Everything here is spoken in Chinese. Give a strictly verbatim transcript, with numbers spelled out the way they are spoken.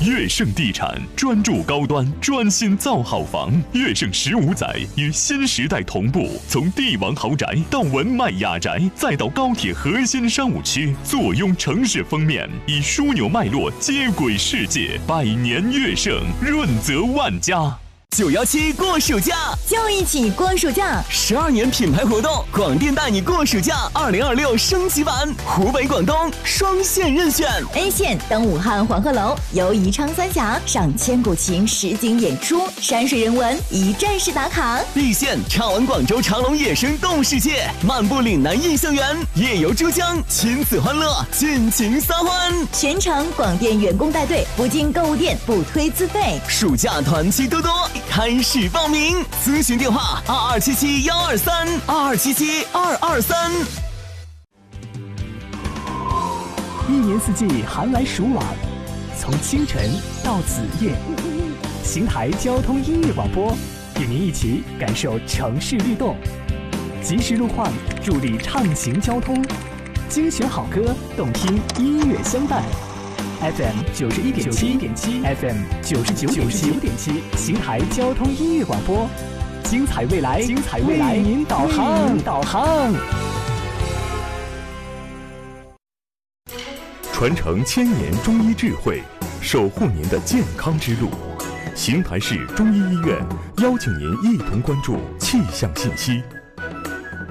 悦盛地产专注高端，专心造好房。悦盛十五载与新时代同步，从帝王豪宅到文迈雅宅，再到高铁核心商务区，坐拥城市封面，以枢纽脉络接轨世界。百年悦盛，润泽万家。 九幺七过暑假， 就一起过暑假。 十二年品牌活动，广电带你过暑假二零二六升级版，湖北、广东双线任选。 A 线登武汉黄鹤楼，游宜昌三峡，赏千古情实景演出，山水人文一站式打卡。 B 线畅玩广州长隆野生动物世界，漫步岭南印象园，夜游珠江，亲子欢乐，尽情撒欢。 全程广电员工带队，不进购物店，不推自费。 暑假团期多多。开始报名，咨询电话二二七七幺二三二二七七二二三。 一年四季寒来暑往，从清晨到子夜，邢台交通音乐广播与您一起感受城市律动，及时路况助力畅行交通，精选好歌，动听音乐相伴。F M 九十一点七点七 ，F M 九十九点七点七，邢台交通音乐广播，精彩未来，精彩未来，为您导航，导航。 传承千年中医智慧，守护您的健康之路。邢台市中医医院邀请您一同关注气象信息。